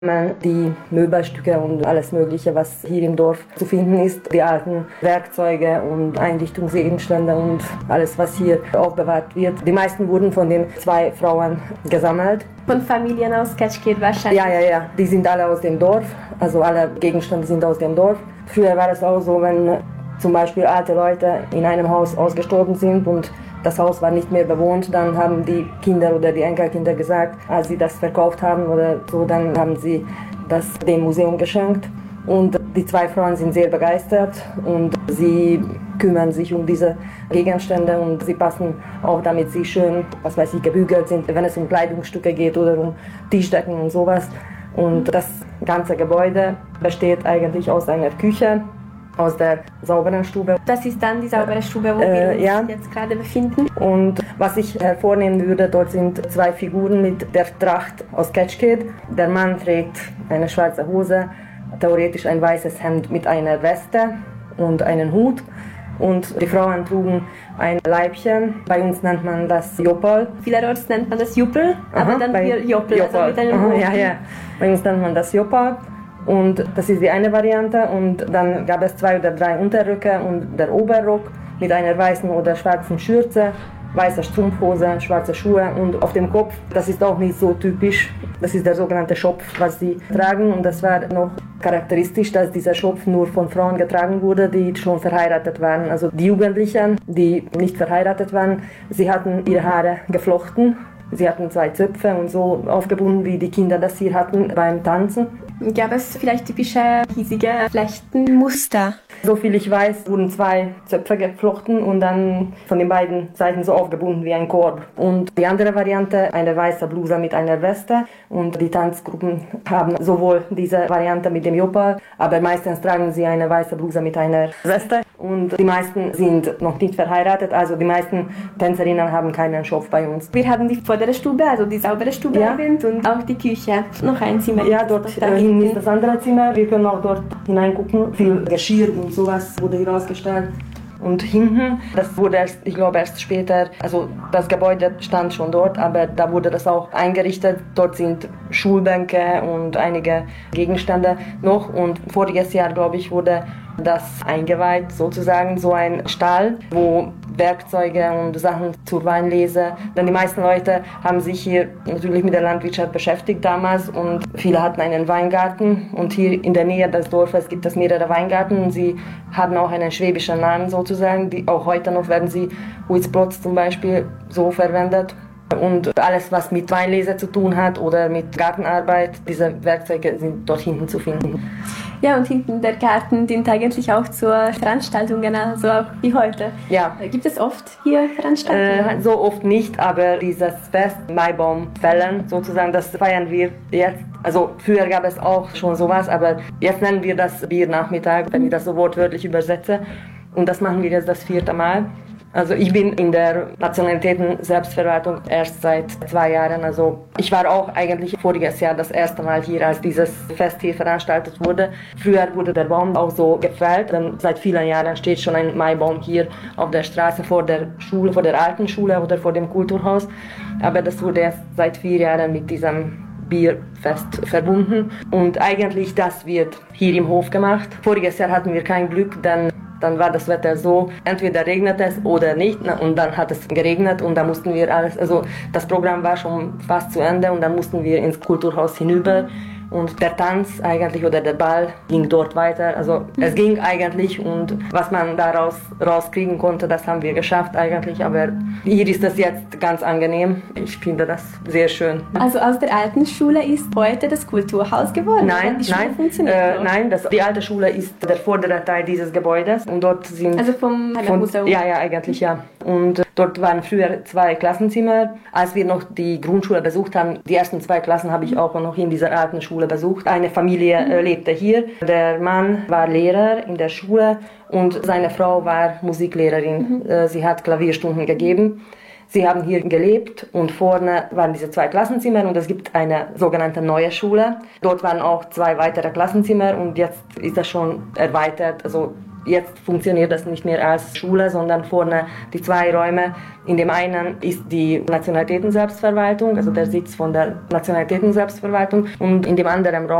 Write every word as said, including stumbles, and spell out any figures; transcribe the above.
Die Möbelstücke und alles Mögliche, was hier im Dorf zu finden ist, die alten Werkzeuge und Einrichtungsgegenstände und alles, was hier aufbewahrt wird. Die meisten wurden von den zwei Frauen gesammelt. Von Familien aus Kecskét wahrscheinlich? Ja, ja, ja. Die sind alle aus dem Dorf, also alle Gegenstände sind aus dem Dorf. Früher war es auch so, wenn zum Beispiel alte Leute in einem Haus ausgestorben sind und das Haus war nicht mehr bewohnt, dann haben die Kinder oder die Enkelkinder gesagt, als sie das verkauft haben oder so, dann haben sie das dem Museum geschenkt. Und die zwei Frauen sind sehr begeistert und sie kümmern sich um diese Gegenstände und sie passen auch, damit sie schön, was weiß ich, gebügelt sind, wenn es um Kleidungsstücke geht oder um Tischdecken und sowas. Und das ganze Gebäude besteht eigentlich aus einer Küche, aus der sauberen Stube. Das ist dann die saubere Stube, wo äh, wir uns ja. jetzt gerade befinden. Und was ich hervornehmen würde, dort sind zwei Figuren mit der Tracht aus Kecskét. Der Mann trägt eine schwarze Hose, theoretisch ein weißes Hemd mit einer Weste und einen Hut. Und die Frauen trugen ein Leibchen. Bei uns nennt man das Joppal. Vielerorts nennt man das Juppel, aber Aha, dann bei wir Joppel, Joppal. also mit einem Aha, Hut. ja, ja. Bei uns nennt man das Joppal. Und das ist die eine Variante. Und dann gab es zwei oder drei Unterröcke und der Oberrock mit einer weißen oder schwarzen Schürze, weiße Strumpfhose, schwarze Schuhe und auf dem Kopf, das ist auch nicht so typisch, das ist der sogenannte Schopf, was sie tragen. Und das war noch charakteristisch, dass dieser Schopf nur von Frauen getragen wurde, die schon verheiratet waren. Also die Jugendlichen, die nicht verheiratet waren, sie hatten ihre Haare geflochten. Sie hatten zwei Zöpfe und so aufgebunden, wie die Kinder das hier hatten beim Tanzen. Gab es vielleicht typische hiesige Flechtenmuster? Soviel ich weiß, wurden zwei Zöpfe geflochten und dann von den beiden Seiten so aufgebunden wie ein Korb. Und die andere Variante, eine weiße Bluse mit einer Weste. Und die Tanzgruppen haben sowohl diese Variante mit dem Joppal, aber meistens tragen sie eine weiße Bluse mit einer Weste. Und die meisten sind noch nicht verheiratet, also die meisten Tänzerinnen haben keinen Schopf bei uns. Wir haben die vordere Stube, also die saubere Stube ja. erwähnt und auch die Küche. Noch ein Zimmer. Ja, dort hinten ist das andere Zimmer. Wir können auch dort hineingucken. Viel Geschirr und sowas wurde hier ausgestellt. Und hinten, das wurde erst, ich glaube erst später, also das Gebäude stand schon dort, aber da wurde das auch eingerichtet. Dort sind Schulbänke und einige Gegenstände noch. Und voriges Jahr, glaube ich, wurde das eingeweiht, sozusagen so ein Stall, wo Werkzeuge und Sachen zur Weinlese. Denn die meisten Leute haben sich hier natürlich mit der Landwirtschaft beschäftigt damals und viele hatten einen Weingarten. Und hier in der Nähe des Dorfes gibt es mehrere Weingärten und sie haben auch einen schwäbischen Namen sozusagen. Die, auch heute noch werden sie Huitzplotz zum Beispiel so verwendet. Und alles, was mit Weinlese zu tun hat oder mit Gartenarbeit, diese Werkzeuge sind dort hinten zu finden. Ja, und hinten der Garten dient eigentlich auch zur Veranstaltungen, also auch wie heute. Ja. Gibt es oft hier Veranstaltungen? Äh, so oft nicht, aber dieses Fest Maibaumfällen sozusagen, das feiern wir jetzt. Also früher gab es auch schon sowas, aber jetzt nennen wir das Biernachmittag, wenn ich das so wortwörtlich übersetze. Und das machen wir jetzt das vierte Mal. Also ich bin in der Nationalitäten-Selbstverwaltung erst seit zwei Jahren. Also ich war auch eigentlich voriges Jahr das erste Mal hier, als dieses Fest hier veranstaltet wurde. Früher wurde der Baum auch so gefällt, denn seit vielen Jahren steht schon ein Maibaum hier auf der Straße vor der Schule, vor der alten Schule oder vor dem Kulturhaus. Aber das wurde erst seit vier Jahren mit diesem Bierfest verbunden. Und eigentlich das wird hier im Hof gemacht. Voriges Jahr hatten wir kein Glück, denn dann war das Wetter so, entweder regnet es oder nicht, und dann hat es geregnet und dann mussten wir alles, also das Programm war schon fast zu Ende und dann mussten wir ins Kulturhaus hinüber und der Tanz eigentlich oder der Ball ging dort weiter, also es ging eigentlich und was man daraus rauskriegen konnte, das haben wir geschafft eigentlich, aber hier ist das jetzt ganz angenehm, ich finde das sehr schön. Also aus der alten Schule ist heute das Kulturhaus geworden? Nein, die Schule nein, funktioniert äh, nein, das, die alte Schule ist der vordere Teil dieses Gebäudes und dort sind... Also vom Heimatmuseum? Ja, ja, eigentlich ja. Und dort waren früher zwei Klassenzimmer. Als wir noch die Grundschule besucht haben, die ersten zwei Klassen habe ich auch noch in dieser alten Schule besucht. Eine Familie äh, lebte hier. Der Mann war Lehrer in der Schule und seine Frau war Musiklehrerin. Mhm. Äh, sie hat Klavierstunden gegeben. Sie haben hier gelebt und vorne waren diese zwei Klassenzimmer und es gibt eine sogenannte neue Schule. Dort waren auch zwei weitere Klassenzimmer und jetzt ist das schon erweitert. Also Jetzt funktioniert das nicht mehr als Schule, sondern vorne die zwei Räume. In dem einen ist die Nationalitäten-Selbstverwaltung, also der Sitz von der Nationalitäten-Selbstverwaltung, und in dem anderen Raum